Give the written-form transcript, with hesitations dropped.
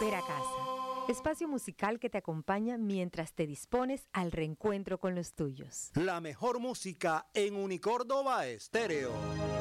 Volver a casa. Espacio musical que te acompaña mientras te dispones al reencuentro con los tuyos. La mejor música en Unicórdoba Estéreo.